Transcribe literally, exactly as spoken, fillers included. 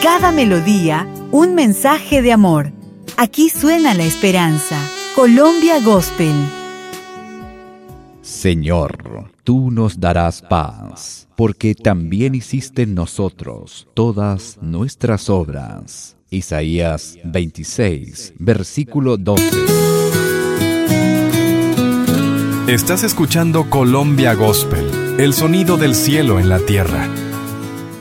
cada melodía, un mensaje de amor. Aquí suena la esperanza. Colombia Gospel. Señor, tú nos darás paz, porque también hiciste en nosotros todas nuestras obras. Isaías veintiséis, versículo doce. Estás escuchando Colombia Gospel, el sonido del cielo en la tierra.